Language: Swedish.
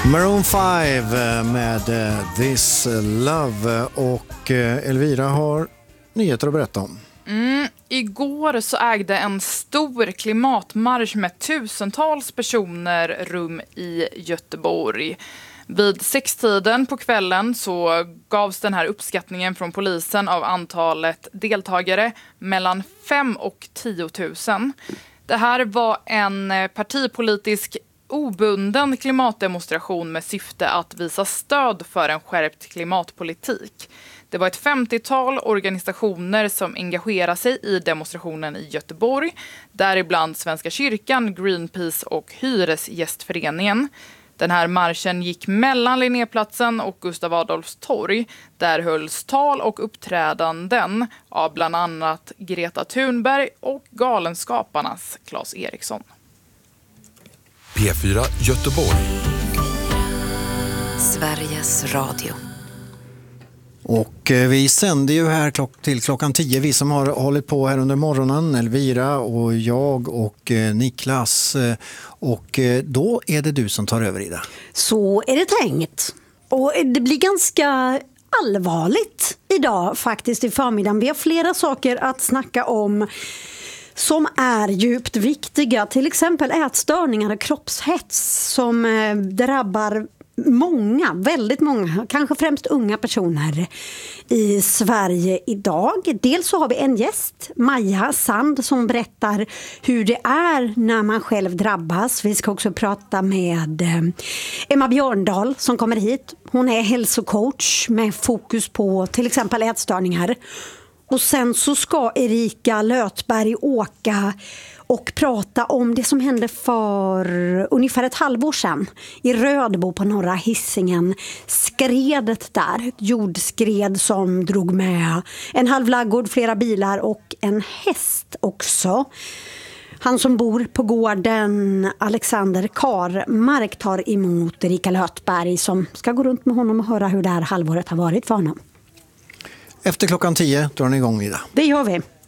Maroon 5 med This Love, och Elvira har nyheter att berätta om. Igår så ägde en stor klimatmarsch med tusentals personer rum i Göteborg. Vid 6-tiden på kvällen så gavs den här uppskattningen från polisen av antalet deltagare mellan 5 och 10 000. Det här var en partipolitisk obunden klimatdemonstration med syfte att visa stöd för en skärpt klimatpolitik. Det var ett 50-tal organisationer som engagerade sig i demonstrationen i Göteborg, däribland Svenska kyrkan, Greenpeace och Hyresgästföreningen. Den här marschen gick mellan Linnéplatsen och Gustav Adolfs torg. Där hölls tal och uppträdanden av bland annat Greta Thunberg och Galenskaparnas Claes Eriksson. P4 Göteborg. Sveriges Radio. Och vi sänder ju här till klockan 10, vi som har hållit på här under morgonen, Elvira och jag och Niklas. Och då är det du som tar över, Ida. Så är det tänkt. Och det blir ganska allvarligt idag faktiskt i förmiddagen. Vi har flera saker att snacka om som är djupt viktiga. Till exempel ätstörningar och kroppshets som drabbar många, väldigt många, kanske främst unga personer i Sverige idag. Dels så har vi en gäst, Maja Sand, som berättar hur det är när man själv drabbas. Vi ska också prata med Emma Björndal som kommer hit. Hon är hälsocoach med fokus på till exempel ätstörningar. Och sen så ska Erika Lötberg åka och prata om det som hände för ungefär ett halvår sedan i Rödbo på norra Hisingen. Skredet där, ett jordskred som drog med en halv laggård, flera bilar och en häst också. Han som bor på gården, Alexander Karmark, tar emot Erika Lötberg som ska gå runt med honom och höra hur det här halvåret har varit för honom. Efter klockan 10 drar ni igång, Ida. Det gör vi.